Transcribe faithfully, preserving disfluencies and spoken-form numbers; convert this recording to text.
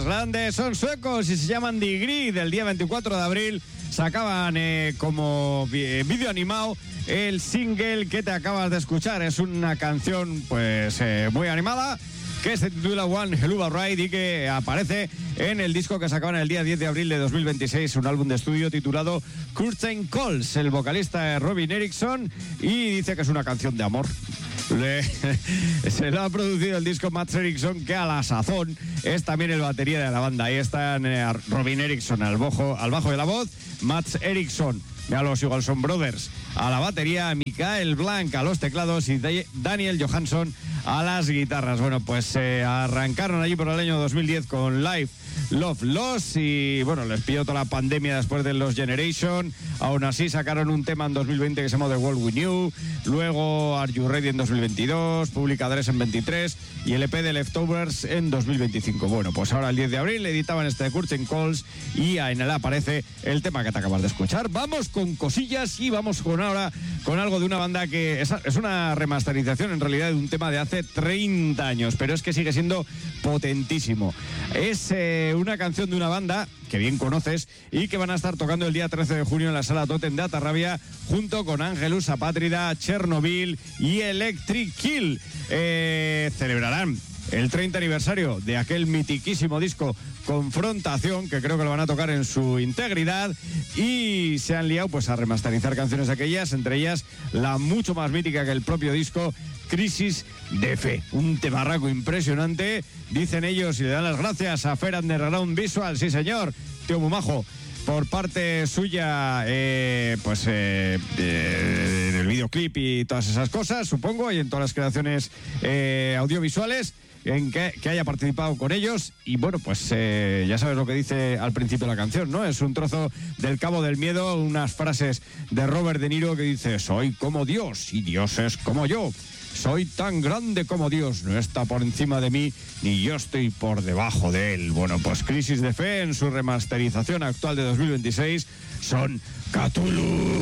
grandes, grandes, son suecos y se llaman Degree. Del día veinticuatro de abril sacaban eh, como eh, vídeo animado el single que te acabas de escuchar. Es una canción pues eh, muy animada que se titula One Helluva Ride y que aparece en el disco que sacaban el día diez de abril de dos mil veintiséis, un álbum de estudio titulado Curtain Calls. El vocalista es Robin Erickson y dice que es una canción de amor. Le, se lo ha producido el disco Mats Erickson, que a la sazón es también el batería de la banda. Ahí están eh, Robin Erickson al bajo, al bajo de la voz, Mats Erickson a los Igualson Brothers a la batería, Mikael Blanc a los teclados y Daniel Johansson a las guitarras. Bueno, pues eh, arrancaron allí por el año dos mil diez con Live Love Loss y bueno, les pilló toda la pandemia después de los Generation. Aún así sacaron un tema en dos mil veinte que se llamó The World We Knew, luego Are You Ready en dos mil veintidós, Publicadores en veintitrés y el E P de Leftovers en dos mil veinticinco. Bueno, pues ahora el diez de abril editaban este Curtain Calls y en él aparece el tema que te acabas de escuchar. Vamos con cosillas y vamos con ahora con algo de una banda que es, es una remasterización en realidad de un tema de hace treinta años, pero es que sigue siendo potentísimo. Es eh, una canción de una banda que bien conoces y que van a estar tocando el día trece de junio en la Sala Totem de Atarrabia junto con Angelus Apátrida, Chernobyl y Electric Kill. Eh, celebrarán el treinta aniversario de aquel mitiquísimo disco Confrontación, que creo que lo van a tocar en su integridad, y se han liado pues a remasterizar canciones aquellas, entre ellas la mucho más mítica que el propio disco, Crisis de Fe. Un temarraco impresionante, dicen ellos, y le dan las gracias a Fair Underground Visual, sí señor, tío muy majo. Por parte suya, eh, pues eh, eh, en el videoclip y todas esas cosas, supongo, y en todas las creaciones eh, audiovisuales en que, que haya participado con ellos. Y bueno, pues eh, ya sabes lo que dice al principio de la canción, ¿no? Es un trozo del Cabo del Miedo, unas frases de Robert De Niro que dice: soy como Dios y Dios es como yo. Soy tan grande como Dios, no está por encima de mí, ni yo estoy por debajo de él. Bueno, pues Crisis de Fe en su remasterización actual de dos mil veintiséis son Cthulhu.